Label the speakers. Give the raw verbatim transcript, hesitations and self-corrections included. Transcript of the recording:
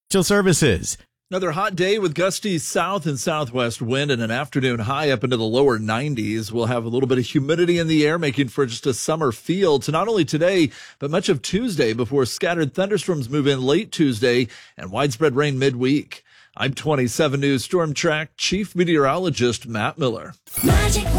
Speaker 1: Services.
Speaker 2: Another hot day with gusty south and southwest wind and an afternoon high up into the lower nineties. We'll have a little bit of humidity in the air, making for just a summer feel to not only today, but much of Tuesday before scattered thunderstorms move in late Tuesday and widespread rain midweek. I'm twenty-seven News Storm Track Chief Meteorologist Matt Miller.
Speaker 3: Magic